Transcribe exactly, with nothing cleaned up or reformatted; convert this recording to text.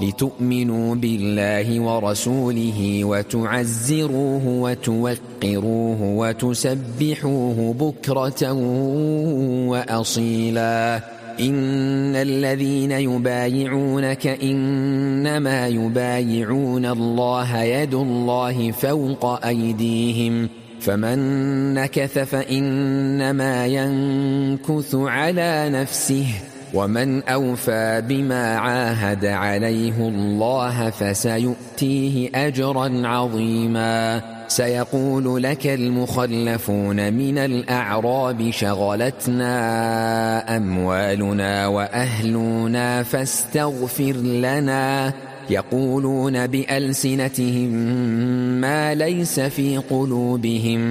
لتؤمنوا بالله ورسوله وتعزروه وتوقروه وتسبحوه بكرة وأصيلا إن الذين يبايعونك إنما يبايعون الله يد الله فوق أيديهم فمن نكث فإنما ينكث على نفسه ومن أوفى بما عاهد عليه الله فسيؤتيه أجرا عظيما سيقول لك المخلفون من الأعراب شغلتنا أموالنا وأهلنا فاستغفر لنا يقولون بألسنتهم ما ليس في قلوبهم